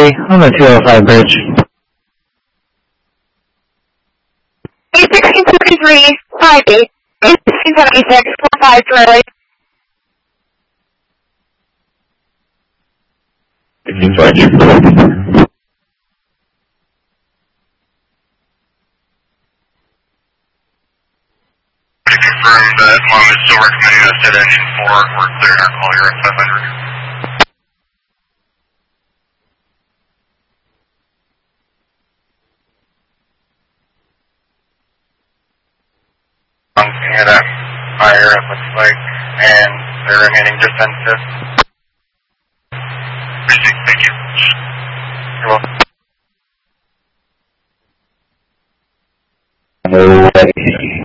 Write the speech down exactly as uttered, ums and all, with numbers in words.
three on the two oh five bridge. eight sixteen sixty-three, five eight, eight sixteen seventy-six, four five Charlie. sixteen five. Confirm that mom is still recommending us at engine four. We're clearing our call here at five hundred. I'm looking at a fire, it looks like, and they're remaining defensive. Thank you. You're welcome. No way.